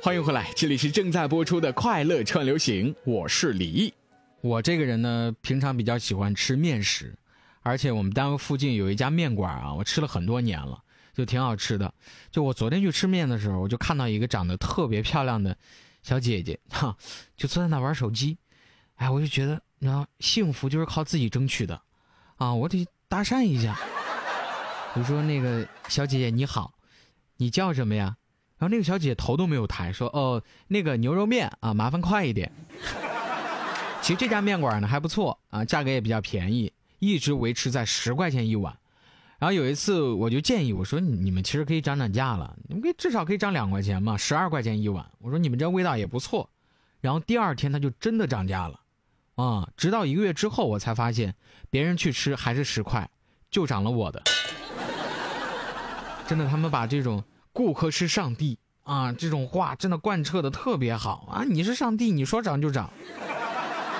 欢迎回来，这里是正在播出的快乐串流行，我是李毅。我这个人呢，平常比较喜欢吃面食，而且我们单位附近有一家面馆啊，我吃了很多年了，就挺好吃的。就我昨天去吃面的时候，我就看到一个长得特别漂亮的小姐姐，就坐在那玩手机。哎，我就觉得，你知道，幸福就是靠自己争取的啊！我得搭讪一下。我说那个小姐姐你好，你叫什么呀？然后那个小姐姐头都没有抬，说哦，那个牛肉面啊，麻烦快一点。其实这家面馆呢还不错啊，价格也比较便宜，一直维持在10块钱一碗。然后有一次我就建议我说你们其实可以涨价了，你们至少可以涨2块钱嘛，12块钱一碗。我说你们这味道也不错。然后第二天他就真的涨价了啊！直到1个月之后我才发现，别人去吃还是10块，就涨了我的。真的，他们把这种顾客是上帝啊这种话真的贯彻的特别好啊！你是上帝，你说涨就涨。